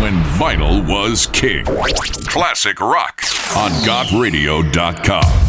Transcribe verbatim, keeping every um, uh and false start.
when vinyl was king. Classic rock on got radio dot com.